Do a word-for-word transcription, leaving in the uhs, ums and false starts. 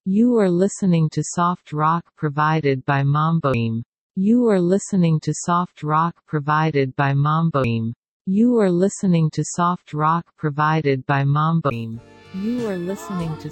You are listening to soft rock provided by Mamboim. You are listening to soft rock provided by Mamboim. You are listening to soft rock provided by Mamboim. You are listening to